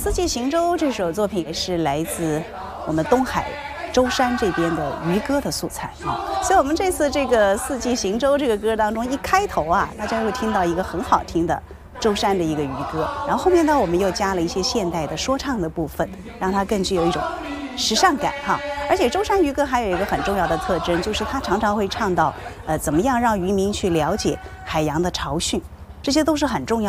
四季行舟》这首作品是来自我们东海舟山这边的渔歌的素材啊，所以我们这次这个《四季行舟》这个歌当中，一开头啊，大家会听到一个很好听的舟山的一个渔歌，然后后面呢，我们又加了一些现代的说唱的部分，让它更具有一种时尚感哈。而且舟山渔歌还有一个很重要的特征，就是它常常会唱到怎么样让渔民去了解海洋的潮汛，这些都是很重要。